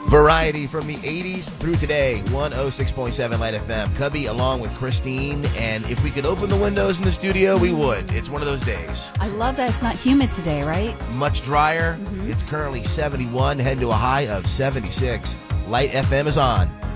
Variety from the 80s through today, 106.7 Light FM. Cubby along with Christine, and if we could open the windows in the studio, we would. It's one of those days. I love that it's not humid today, right? Much drier. It's currently 71, heading to a high of 76. Light FM is on.